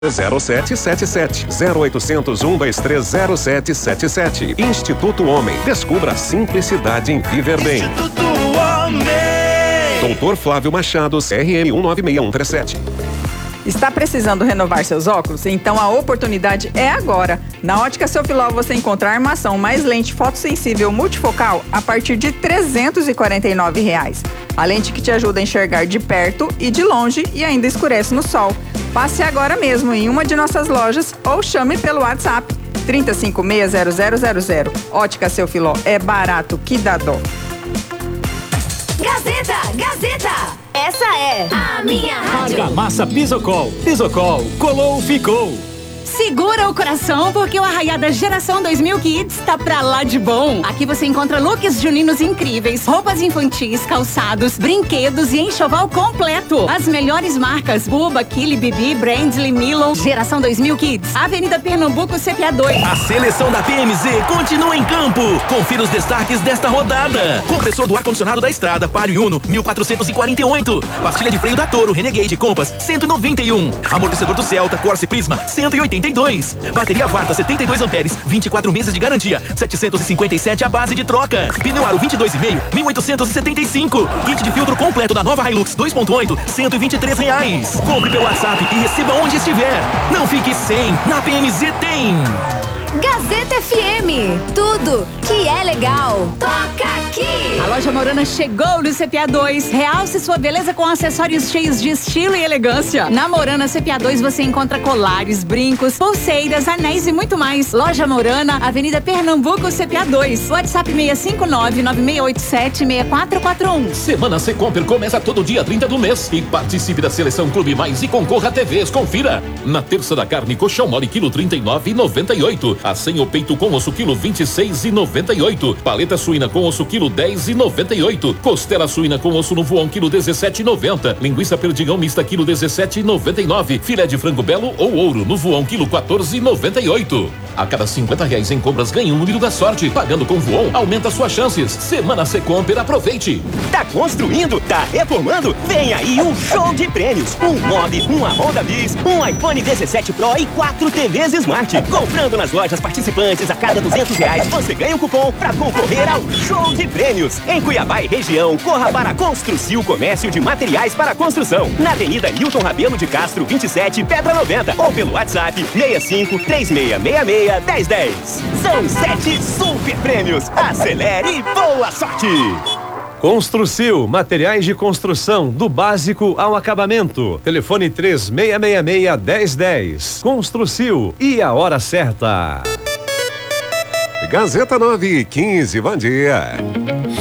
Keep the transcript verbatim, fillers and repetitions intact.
zero sete sete sete, zero oitocentos, um dois três, zero sete sete sete. Instituto Homem. Descubra a simplicidade em viver bem. Instituto Homem. Doutor Flávio Machado, C R M um nove seis um três sete. Está precisando renovar seus óculos? Então a oportunidade é agora. Na Ótica Seu Filó você encontra a armação mais lente fotossensível multifocal a partir de trezentos e quarenta e nove reais. A lente que te ajuda a enxergar de perto e de longe e ainda escurece no sol. Passe agora mesmo em uma de nossas lojas ou chame pelo WhatsApp trinta e cinco seis zero zero zero zero. Ótica Seu Filó, é barato que dá dó. Gazeta, Gazeta, essa é a minha rádio. Argamassa Pisocol. Pisocol, colou, ficou. Segura o coração porque o Arraiada Geração dois mil Kids tá pra lá de bom. Aqui você encontra looks juninos incríveis, roupas infantis, calçados, brinquedos e enxoval completo. As melhores marcas: Buba, Kili, Bibi, Brandly, Milon. Geração dois mil Kids, Avenida Pernambuco, C P A dois. A seleção da P M Z continua em campo. Confira os destaques desta rodada. Compressor do ar-condicionado da Estrada, Palio Uno, mil quatrocentos e quarenta e oito. Pastilha de freio da Toro, Renegade Compass, cento e noventa e um. Amortecedor do Celta, Corsa Prisma, cento e oitenta e dois. Bateria Varta, setenta e dois amperes, vinte e quatro meses de garantia, setecentos e cinquenta e sete a base de troca. Pneu Aro vinte e dois e meio, mil oitocentos e setenta e cinco. Kit de filtro completo da nova Hilux dois ponto oito, cento e vinte e três reais. Compre pelo WhatsApp e receba onde estiver. Não fique sem, na P M Z tem. Gazeta F M, tudo que é legal. Toca aqui. A loja Morana chegou no C P A dois. Realce sua beleza com acessórios cheios de estilo e elegância. Na Morana C P A dois você encontra colares, brincos, pulseiras, anéis e muito mais. Loja Morana, Avenida Pernambuco, C P A dois. WhatsApp seis cinco nove, nove seis oito sete, seis quatro quatro um. Semana Secomper começa todo dia trinta do mês e participe da Seleção Clube Mais e concorra a T Vs. Confira. Na terça da carne, colchão mole, quilo trinta e nove e noventa e oito. A senha o peito com osso, quilo vinte e seis e noventa e oito. Paleta suína com osso, quilo dez e noventa e oito. Costela suína com osso no voão, quilo dezessete e noventa. Linguiça perdigão mista, quilo dezessete e noventa e nove. Filé de frango belo ou ouro no voão, quilo quatorze e noventa e oito. A cada cinquenta reais em compras ganhe um número da sorte. Pagando com voão, aumenta suas chances. Semana Secomper, aproveite. Tá construindo? Tá reformando? Vem aí um show de prêmios. Um Mob, uma Honda Bis, um iPhone dezessete Pro e quatro T Vs Smart. Comprando nas lojas participantes a cada duzentos reais, você ganha um cupom para concorrer ao show de prêmios. Em Cuiabá e região, corra para Construcil Comércio de Materiais para Construção. Na Avenida Hilton Rabelo de Castro, vinte e sete, Pedra noventa. Ou pelo WhatsApp seis cinco três seis seis seis, um zero um zero. São sete super prêmios. Acelere e boa sorte! Construcil, materiais de construção, do básico ao acabamento. Telefone três seis seis seis, um zero um zero. Construcil, e a hora certa. Gazeta nove e quinze, bom dia.